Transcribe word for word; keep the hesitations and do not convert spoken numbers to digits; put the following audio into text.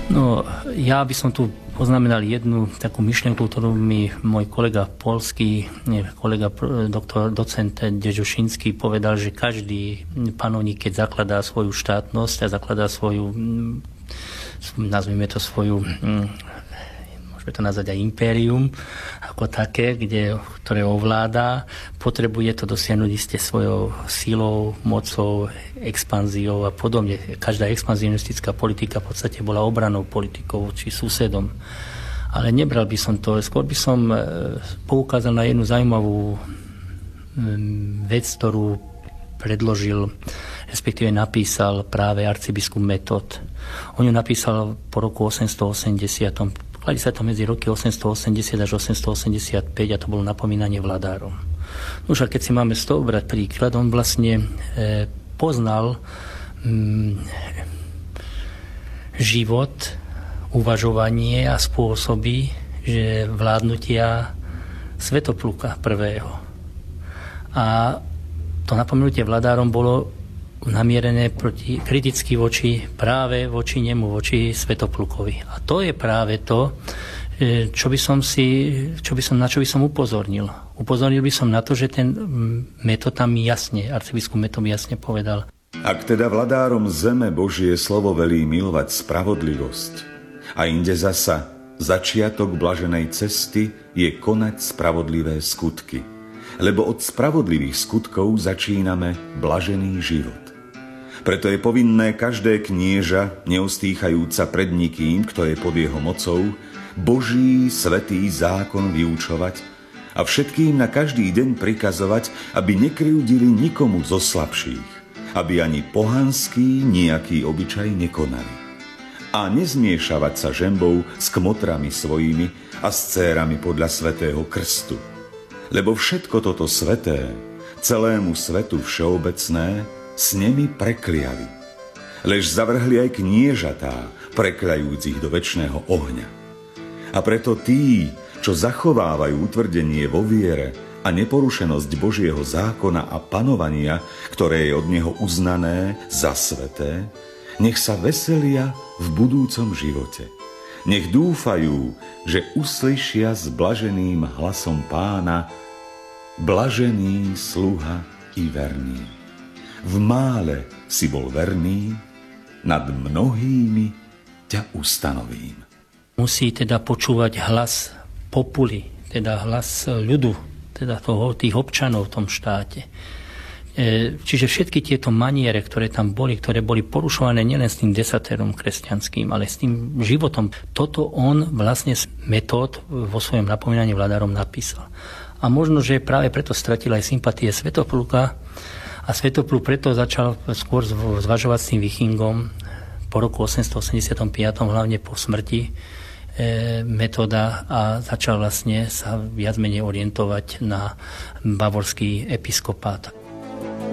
No, ja by som tu poznamenal jednu takú myšlienku, ktorú mi môj kolega poľský, kolega doktor, docent Dežušinský povedal, že každý panovník, keď zakladá svoju štátnosť a zakladá svoju, nazvime to svoju, môžeme to nazvať aj impérium, ako také, kde, ktoré ovláda, potrebuje to dosiahnuť iste svojou silou, mocou, expanziou a podobne. Každá expanzionistická politika v podstate bola obranou politikou či susedom. Ale nebral by som to, skôr by som poukázal na jednu zaujímavú vec, ktorú predložil, respektíve napísal práve arcibiskup Metod. On ju napísal po roku osemstoosemdesiat. Kladí sa to medzi roky osemstoosemdesiat až osemstoosemdesiatpäť a to bolo napomínanie vladárom. Už a keď si máme z toho brať príklad, on vlastne e, poznal mm, život, uvažovanie a spôsoby, že vládnutia Svätopluka prvého. A to napomenutie vladárom bolo namierené proti, kriticky voči, práve voči nemu, voči Svätoplukovi. A to je práve to, čo by som si, čo by som, na čo by som upozornil. Upozornil by som na to, že ten Metod tam jasne, arcibiskup Metod jasne povedal. Ak teda vladárom zeme Božie slovo velí milovať spravodlivosť a inde zasa začiatok blaženej cesty je konať spravodlivé skutky. Lebo od spravodlivých skutkov začíname blažený život. Preto je povinné každé knieža, neustýchajúca pred nikým, kto je pod jeho mocou, Boží svätý zákon vyučovať a všetkým na každý deň prikazovať, aby nekryjúdili nikomu zo slabších, aby ani pohanský nejaký obyčaj nekonali. A nezmiešavať sa žembou s kmotrami svojimi a s dcérami podľa svätého krstu. Lebo všetko toto sväté, celému svetu všeobecné, s nimi prekliali. Lež zavrhli aj kniežatá, prekľajúcich do večného ohňa. A preto tí, čo zachovávajú utvrdenie vo viere a neporušenosť Božieho zákona a panovania, ktoré je od neho uznané za sväté, nech sa veselia v budúcom živote. Nech dúfajú, že uslyšia s blaženým hlasom Pána: blažený sluha i verný. V mále si bol verný, nad mnohými ťa ustanovím. Musí teda počúvať hlas populi, teda hlas ľudu, teda toho, tých občanov v tom štáte. Čiže všetky tieto maniere, ktoré tam boli, ktoré boli porušované nielen s tým desaterom kresťanským, ale s tým životom, toto on vlastne Metod vo svojom napomínaní vladárom napísal. A možno, že práve preto stratil aj sympatie Svätopluka a Svätopluk preto začal skôr zvažovať s tým Vichingom po roku osemstoosemdesiatpäť, hlavne po smrti Metoda, a začal vlastne sa viac menej orientovať na bavorský episkopát.